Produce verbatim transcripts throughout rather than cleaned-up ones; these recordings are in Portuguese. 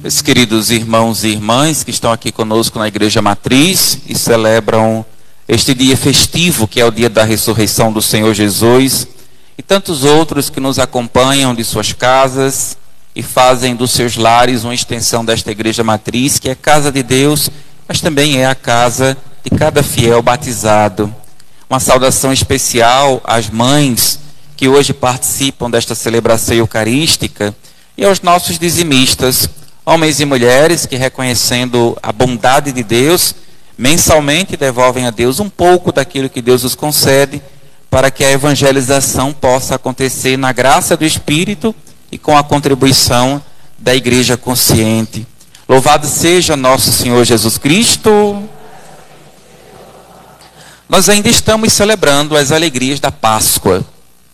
Meus queridos irmãos e irmãs que estão aqui conosco na Igreja Matriz e celebram este dia festivo, que é o dia da ressurreição do Senhor Jesus, e tantos outros que nos acompanham de suas casas e fazem dos seus lares uma extensão desta Igreja Matriz, que é casa de Deus, mas também é a casa de cada fiel batizado. Uma saudação especial às mães que hoje participam desta celebração eucarística e aos nossos dizimistas, homens e mulheres que, reconhecendo a bondade de Deus, mensalmente devolvem a Deus um pouco daquilo que Deus os concede, para que a evangelização possa acontecer na graça do Espírito e com a contribuição da Igreja consciente. Louvado seja nosso Senhor Jesus Cristo. Nós ainda estamos celebrando as alegrias da Páscoa.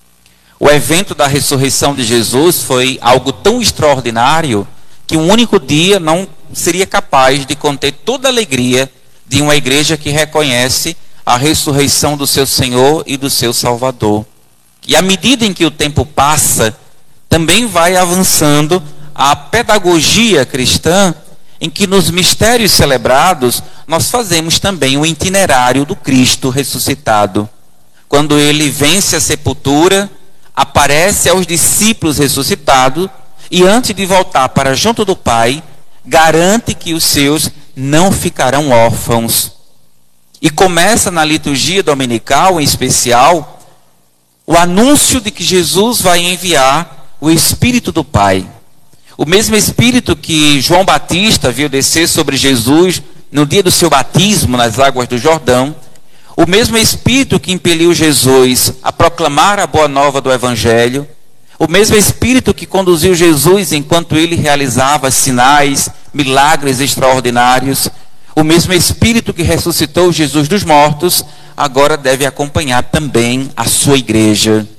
O evento da ressurreição de Jesus foi algo tão extraordinário que um único dia não seria capaz de conter toda a alegria de uma igreja que reconhece a ressurreição do seu Senhor e do seu Salvador. E à medida em que o tempo passa, também vai avançando a pedagogia cristã, em que nos mistérios celebrados nós fazemos também o itinerário do Cristo ressuscitado. Quando ele vence a sepultura, aparece aos discípulos ressuscitados, e antes de voltar para junto do Pai, garante que os seus não ficarão órfãos. E começa na liturgia dominical, em especial, o anúncio de que Jesus vai enviar o Espírito do Pai. O mesmo Espírito que João Batista viu descer sobre Jesus no dia do seu batismo nas águas do Jordão, o mesmo Espírito que impeliu Jesus a proclamar a boa nova do Evangelho, o mesmo Espírito que conduziu Jesus enquanto ele realizava sinais, milagres extraordinários, o mesmo Espírito que ressuscitou Jesus dos mortos, agora deve acompanhar também a sua igreja.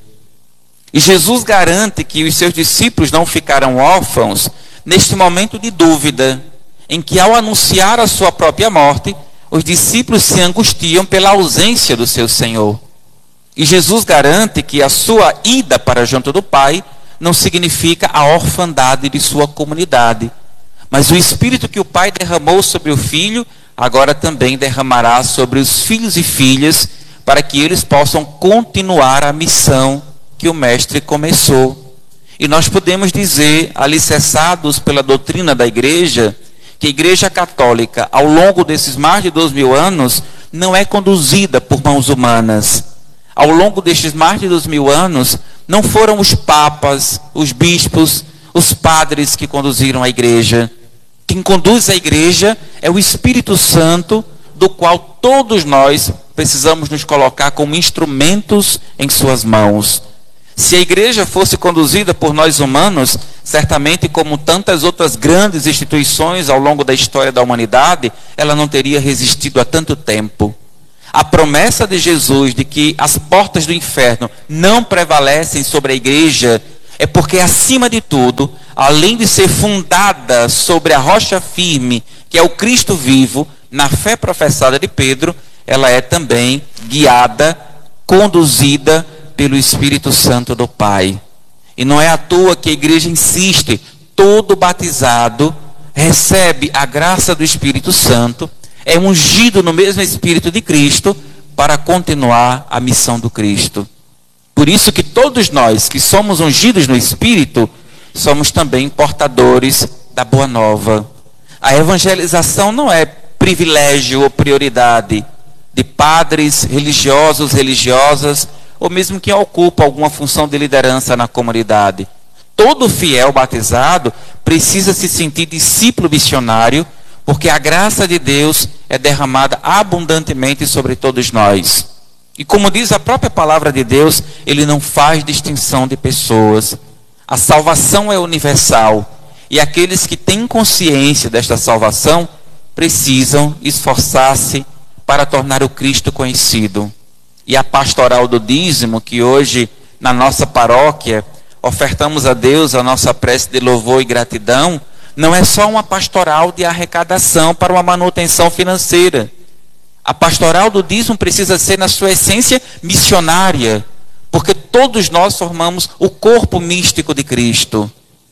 E Jesus garante que os seus discípulos não ficarão órfãos neste momento de dúvida, em que ao anunciar a sua própria morte, os discípulos se angustiam pela ausência do seu Senhor. E Jesus garante que a sua ida para junto do Pai não significa a orfandade de sua comunidade. Mas o Espírito que o Pai derramou sobre o Filho, agora também derramará sobre os filhos e filhas, para que eles possam continuar a missão que o Mestre começou. E nós podemos dizer, alicerçados pela doutrina da Igreja, que a Igreja Católica, ao longo desses mais de dois mil anos, não é conduzida por mãos humanas. Ao longo destes mais de dois mil anos, não foram os papas, os bispos, os padres que conduziram a igreja. Quem conduz a igreja é o Espírito Santo, do qual todos nós precisamos nos colocar como instrumentos em suas mãos. Se a igreja fosse conduzida por nós humanos, certamente, como tantas outras grandes instituições ao longo da história da humanidade, ela não teria resistido há tanto tempo. A promessa de Jesus de que as portas do inferno não prevalecem sobre a igreja é porque, acima de tudo, além de ser fundada sobre a rocha firme, que é o Cristo vivo, na fé professada de Pedro, ela é também guiada, conduzida pelo Espírito Santo do Pai. E não é à toa que a igreja insiste, todo batizado recebe a graça do Espírito Santo, é ungido no mesmo Espírito de Cristo para continuar a missão do Cristo. Por isso que todos nós que somos ungidos no Espírito, somos também portadores da Boa Nova. A evangelização não é privilégio ou prioridade de padres, religiosos, religiosas, ou mesmo quem ocupa alguma função de liderança na comunidade. Todo fiel batizado precisa se sentir discípulo missionário, porque a graça de Deus é derramada abundantemente sobre todos nós. E como diz a própria palavra de Deus, ele não faz distinção de pessoas. A salvação é universal. E aqueles que têm consciência desta salvação precisam esforçar-se para tornar o Cristo conhecido. E a pastoral do dízimo, que hoje na nossa paróquia ofertamos a Deus a nossa prece de louvor e gratidão, não é só uma pastoral de arrecadação para uma manutenção financeira. A pastoral do dízimo precisa ser, na sua essência, missionária, porque todos nós formamos o corpo místico de Cristo.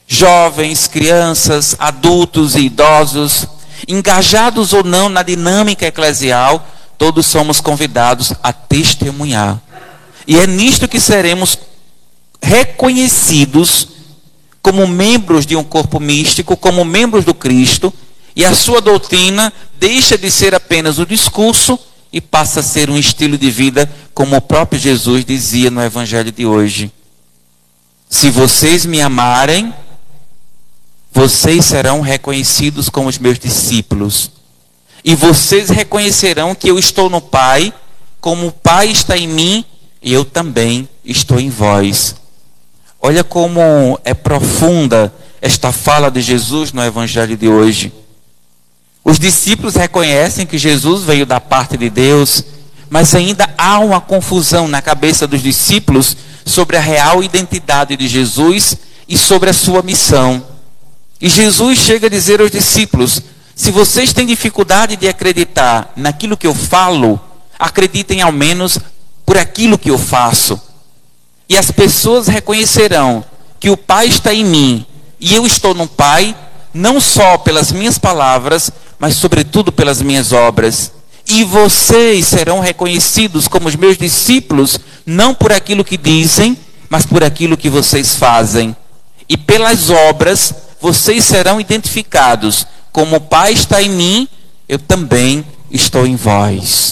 Jovens, crianças, adultos e idosos, engajados ou não na dinâmica eclesial, todos somos convidados a testemunhar. E é nisto que seremos reconhecidos como membros de um corpo místico, como membros do Cristo, e a sua doutrina deixa de ser apenas o discurso e passa a ser um estilo de vida, como o próprio Jesus dizia no Evangelho de hoje. Se vocês me amarem, vocês serão reconhecidos como os meus discípulos. E vocês reconhecerão que eu estou no Pai, como o Pai está em mim, e eu também estou em vós. Olha como é profunda esta fala de Jesus no Evangelho de hoje. Os discípulos reconhecem que Jesus veio da parte de Deus, mas ainda há uma confusão na cabeça dos discípulos sobre a real identidade de Jesus e sobre a sua missão. E Jesus chega a dizer aos discípulos: se vocês têm dificuldade de acreditar naquilo que eu falo, acreditem ao menos por aquilo que eu faço. E as pessoas reconhecerão que o Pai está em mim e eu estou no Pai, não só pelas minhas palavras, mas sobretudo pelas minhas obras. E vocês serão reconhecidos como os meus discípulos, não por aquilo que dizem, mas por aquilo que vocês fazem. E pelas obras, vocês serão identificados como o Pai está em mim, eu também estou em vós.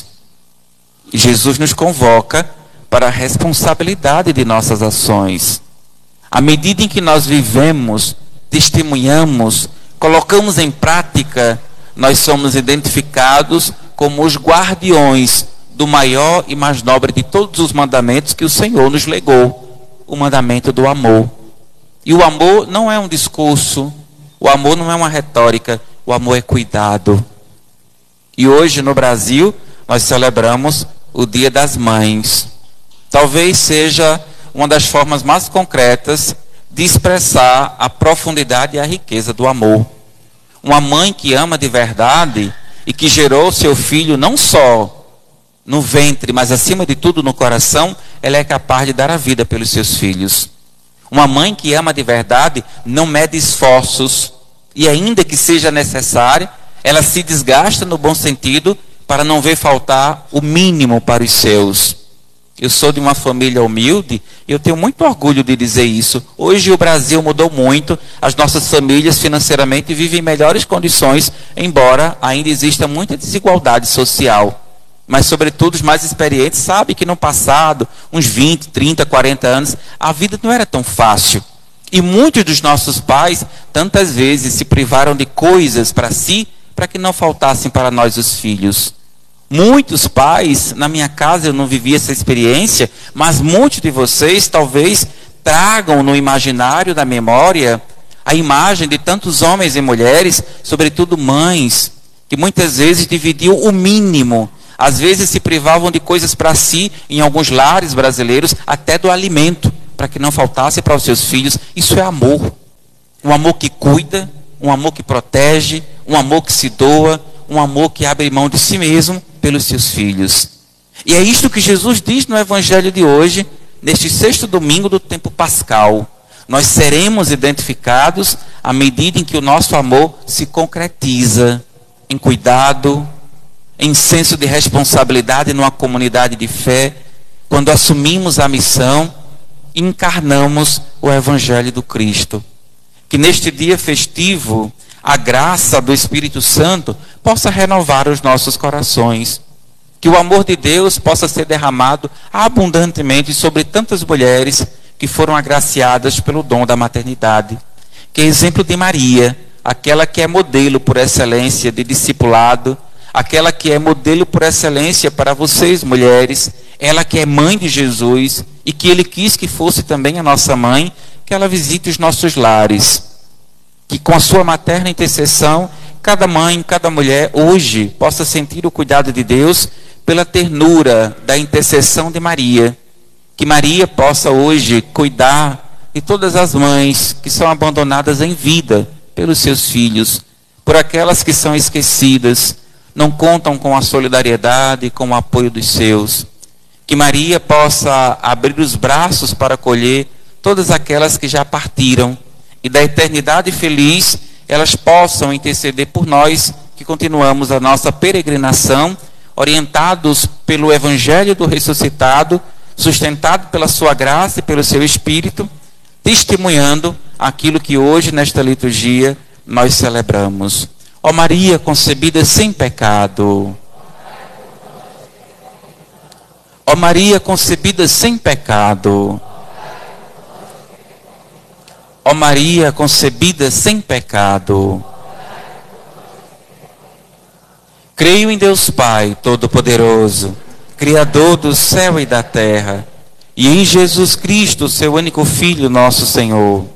E Jesus nos convoca para a responsabilidade de nossas ações. À medida em que nós vivemos, testemunhamos, colocamos em prática, nós somos identificados como os guardiões do maior e mais nobre de todos os mandamentos que o Senhor nos legou, o mandamento do amor. E o amor não é um discurso, o amor não é uma retórica, o amor é cuidado. E hoje no Brasil nós celebramos o Dia das Mães. Talvez seja uma das formas mais concretas de expressar a profundidade e a riqueza do amor. Uma mãe que ama de verdade e que gerou seu filho não só no ventre, mas acima de tudo no coração, ela é capaz de dar a vida pelos seus filhos. Uma mãe que ama de verdade não mede esforços e, ainda que seja necessário, ela se desgasta no bom sentido para não ver faltar o mínimo para os seus. Eu sou de uma família humilde e eu tenho muito orgulho de dizer isso. Hoje o Brasil mudou muito, as nossas famílias financeiramente vivem em melhores condições, embora ainda exista muita desigualdade social. Mas, sobretudo, os mais experientes sabem que no passado, uns vinte, trinta, quarenta anos, a vida não era tão fácil. E muitos dos nossos pais, tantas vezes, se privaram de coisas para si, para que não faltassem para nós os filhos. Muitos pais, na minha casa eu não vivi essa experiência, mas muitos de vocês talvez tragam no imaginário da memória a imagem de tantos homens e mulheres, sobretudo mães, que muitas vezes dividiam o mínimo. Às vezes se privavam de coisas para si, em alguns lares brasileiros, até do alimento, para que não faltasse para os seus filhos. Isso é amor. Um amor que cuida, um amor que protege, um amor que se doa, um amor que abre mão de si mesmo pelos seus filhos. E é isto que Jesus diz no Evangelho de hoje, neste sexto domingo do tempo pascal. Nós seremos identificados à medida em que o nosso amor se concretiza em cuidado, em senso de responsabilidade numa comunidade de fé, quando assumimos a missão e encarnamos o Evangelho do Cristo. Que neste dia festivo, a graça do Espírito Santo possa renovar os nossos corações. Que o amor de Deus possa ser derramado abundantemente sobre tantas mulheres que foram agraciadas pelo dom da maternidade. Que exemplo de Maria, aquela que é modelo por excelência de discipulado, aquela que é modelo por excelência para vocês, mulheres, ela que é mãe de Jesus e que Ele quis que fosse também a nossa mãe, que ela visite os nossos lares. Que com a sua materna intercessão, cada mãe, cada mulher, hoje, possa sentir o cuidado de Deus pela ternura da intercessão de Maria. Que Maria possa hoje cuidar de todas as mães que são abandonadas em vida pelos seus filhos, por aquelas que são esquecidas, não contam com a solidariedade, com o apoio dos seus. Que Maria possa abrir os braços para acolher todas aquelas que já partiram, e da eternidade feliz, elas possam interceder por nós que continuamos a nossa peregrinação, orientados pelo Evangelho do ressuscitado, sustentado pela sua graça e pelo seu Espírito, testemunhando aquilo que hoje, nesta liturgia, nós celebramos. Ó Maria concebida sem pecado. Ó Maria concebida sem pecado. Ó Maria concebida sem pecado. Creio em Deus Pai Todo-Poderoso, Criador do céu e da terra, e em Jesus Cristo, seu único Filho, nosso Senhor,